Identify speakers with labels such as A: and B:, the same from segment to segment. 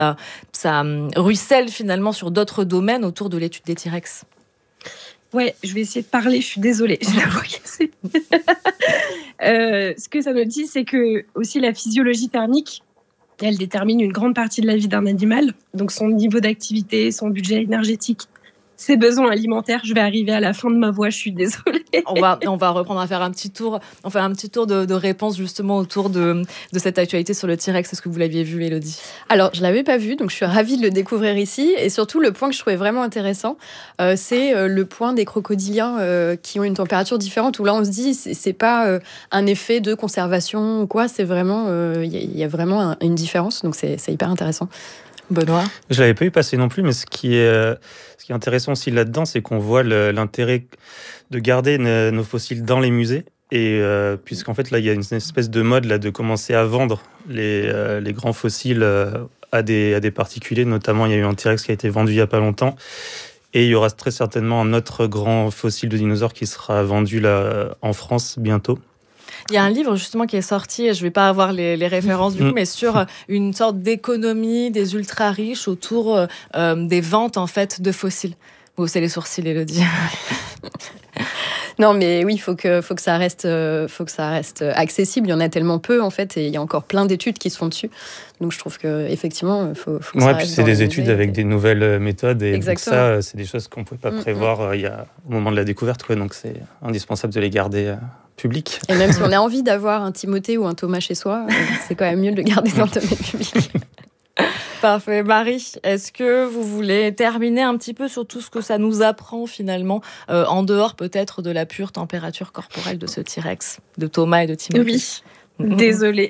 A: ça ruisselle finalement sur d'autres domaines autour de l'étude des T-Rex.
B: Ouais, je vais essayer de parler, je suis désolée, j'ai la voix cassée. Ce que ça nous dit, c'est que aussi la physiologie thermique, elle détermine une grande partie de la vie d'un animal, donc son niveau d'activité, son budget énergétique, ses besoins alimentaires. Je vais arriver à la fin de ma voix, je suis désolée.
A: On va reprendre à faire un petit tour de réponses justement autour de cette actualité sur le T-Rex. Est-ce que vous l'aviez vu, Élodie ?
C: Alors, je ne l'avais pas vu, donc je suis ravie de le découvrir ici. Et surtout, le point que je trouvais vraiment intéressant, c'est le point des crocodiliens qui ont une température différente, où là, on se dit, c'est pas un effet de conservation ou quoi, c'est vraiment, il y a vraiment une différence, donc c'est hyper intéressant.
A: Benoît ?
D: Je ne l'avais pas vu passer non plus, mais ce qui est intéressant aussi là-dedans, c'est qu'on voit l'intérêt de garder nos fossiles dans les musées. Et puisqu'en fait, là, il y a une espèce de mode là, de commencer à vendre les grands fossiles à des particuliers. Notamment, il y a eu un T-Rex qui a été vendu il n'y a pas longtemps. Et il y aura très certainement un autre grand fossile de dinosaure qui sera vendu là, en France bientôt.
A: Il y a un livre justement qui est sorti, je ne vais pas avoir les références du coup, mais sur une sorte d'économie des ultra riches autour des ventes en fait de fossiles. Vous haussez les sourcils, Élodie.
C: Non, mais oui, faut que ça reste accessible. Il y en a tellement peu en fait, et il y a encore plein d'études qui se font dessus. Donc je trouve que effectivement, faut que ça reste.
D: Puis c'est des études avec des nouvelles méthodes, et donc ça, c'est des choses qu'on ne pouvait pas prévoir au moment de la découverte, quoi. Donc c'est indispensable de les garder publics.
C: Et même si on a envie d'avoir un Timothée ou un Thomas chez soi, c'est quand même mieux de le garder dans le domaine public.
A: Parfait. Marie, est-ce que vous voulez terminer un petit peu sur tout ce que ça nous apprend finalement, en dehors peut-être de la pure température corporelle de ce T-Rex, de Thomas et de Timothée ?
B: Oui, désolée.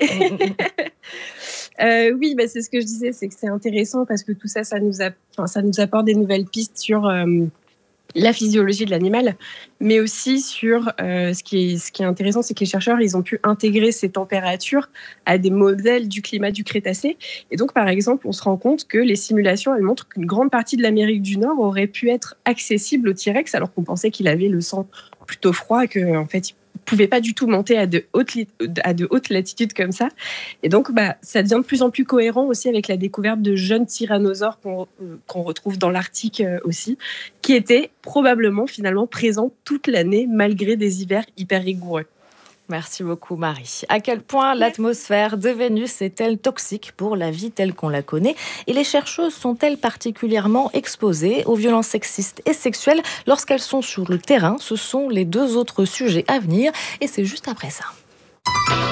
B: Oui, c'est ce que je disais, c'est que c'est intéressant parce que tout ça, ça nous apporte des nouvelles pistes sur la physiologie de l'animal, mais aussi sur ce qui est intéressant, c'est que les chercheurs, ils ont pu intégrer ces températures à des modèles du climat du Crétacé. Et donc, par exemple, on se rend compte que les simulations, elles montrent qu'une grande partie de l'Amérique du Nord aurait pu être accessible au T-Rex, alors qu'on pensait qu'il avait le sang plutôt froid, qu'en fait, il pouvait pas du tout monter à de hautes latitudes comme ça. Et donc, ça devient de plus en plus cohérent aussi avec la découverte de jeunes tyrannosaures qu'on retrouve dans l'Arctique aussi, qui étaient probablement finalement présents toute l'année malgré des hivers hyper rigoureux.
A: Merci beaucoup, Marie. À quel point l'atmosphère de Vénus est-elle toxique pour la vie telle qu'on la connaît ? Et les chercheuses sont-elles particulièrement exposées aux violences sexistes et sexuelles lorsqu'elles sont sur le terrain ? Ce sont les deux autres sujets à venir et c'est juste après ça.